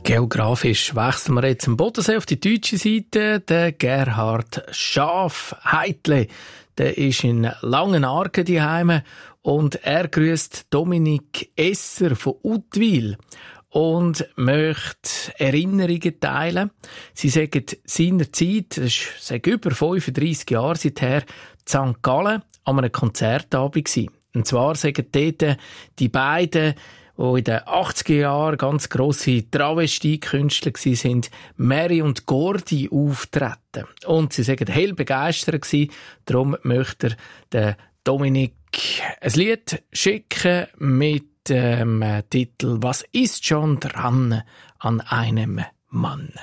Geografisch wechseln wir jetzt am Bodensee auf die deutsche Seite. Der Gerhard Schaf-Heitle, der ist in Langenargen daheim und er grüßt Dominik Esser von Utwil und möchte Erinnerungen teilen. Sie sagen, seinerzeit, das ist über 35 Jahre seither, in St. Gallen an einem Konzertabend gewesen. Und zwar sagen dort die beiden, die in den 80er Jahren ganz grosse Travestie-Künstler waren, Mary und Gordy auftreten. Und sie sagen, hell begeistert gewesen. Darum möchte er den Dominik ein Lied schicken mit dem Titel «Was ist schon dran an einem Mann?»